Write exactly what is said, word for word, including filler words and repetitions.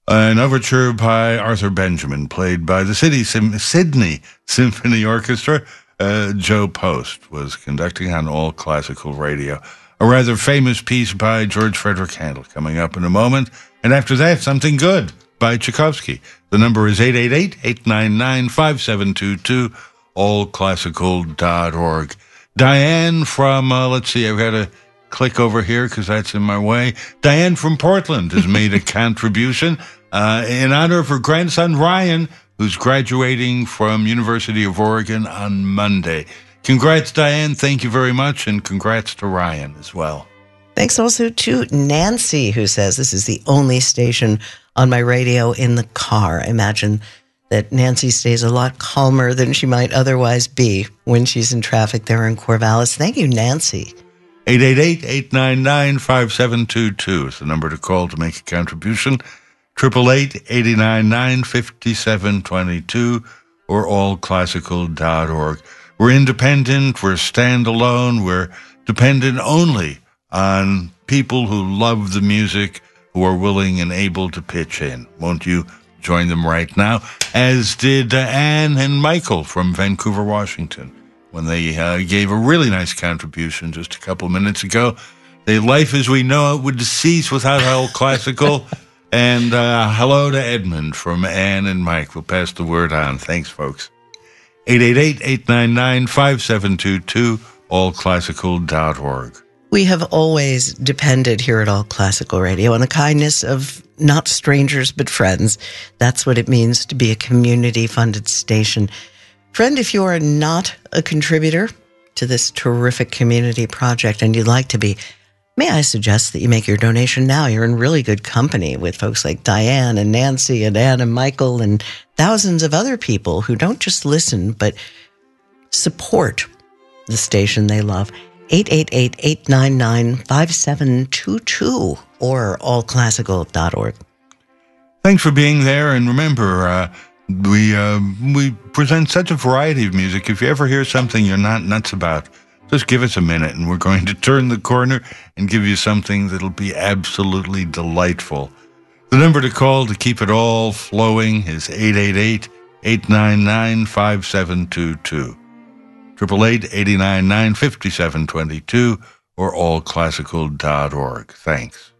An overture by Arthur Benjamin, played by the City Sim- Sydney Symphony Orchestra. Uh, Joe Post was conducting on All Classical Radio. A rather famous piece by George Frederick Handel coming up in a moment. And after that, something good by Tchaikovsky. The number is eight eight eight, eight nine nine, five seven two two, all classical dot org. Diane from, uh, let's see, I've got to click over here because that's in my way. Diane from Portland has made a contribution uh, in honor of her grandson, Ryan, who's graduating from University of Oregon on Monday. Congrats, Diane. Thank you very much, and congrats to Ryan as well. Thanks also to Nancy, who says this is the only station on my radio in the car. I imagine that Nancy stays a lot calmer than she might otherwise be when she's in traffic there in Corvallis. Thank you, Nancy. eight eight eight, eight nine nine, five seven two two is the number to call to make a contribution. eight eight eight, eight nine nine, five seven two two or all classical dot org. We're independent, we're standalone, we're dependent only on people who love the music, who are willing and able to pitch in. Won't you join them right now? As did uh, Anne and Michael from Vancouver, Washington, when they uh, gave a really nice contribution just a couple minutes ago. The life as we know it would cease without All Classical. And uh, hello to Edmund from Anne and Mike. We'll pass the word on. Thanks, folks. eight eight eight, eight nine nine, five seven two two, all classical dot org. We have always depended here at All Classical Radio on the kindness of not strangers but friends. That's what it means to be a community-funded station. Friend, if you are not a contributor to this terrific community project and you'd like to be, may I suggest that you make your donation now? You're in really good company with folks like Diane and Nancy and Anne and Michael and thousands of other people who don't just listen but support the station they love. eight eight eight, eight nine nine, five seven two two or all classical dot org. Thanks for being there, and remember, uh, we uh, we present such a variety of music. If you ever hear something you're not nuts about, just give us a minute, and we're going to turn the corner and give you something that'll be absolutely delightful. The number to call to keep it all flowing is eight eight eight, eight nine nine, five seven two two. eight eight eight, eight nine nine, five seven two two or all classical dot org. Thanks.